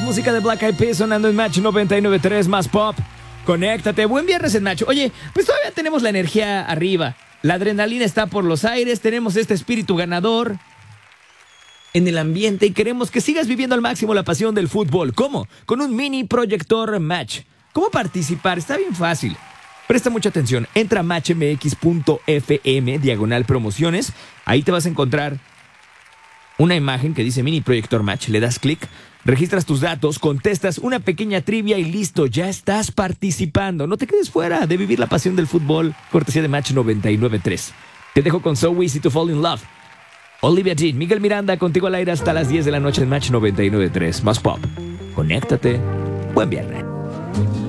música de Black Eyed Peas sonando en Match 99.3 más pop. Conéctate, buen viernes en Match. Oye, pues todavía tenemos la energía arriba. La adrenalina está por los aires, tenemos este espíritu ganador en el ambiente y queremos que sigas viviendo al máximo la pasión del fútbol. ¿Cómo? Con un mini proyector Match. ¿Cómo participar? Está bien fácil. Presta mucha atención. Entra a matchmx.fm/promociones. Ahí te vas a encontrar una imagen que dice Mini Proyector Match. Le das clic, registras tus datos, contestas una pequeña trivia y listo, ya estás participando. No te quedes fuera de vivir la pasión del fútbol. Cortesía de Match 99.3. Te dejo con So Easy to Fall in Love. Olivia Dean, Miguel Miranda, contigo al aire hasta las 10 de la noche en Match 99.3. Más pop. Conéctate. Buen viernes.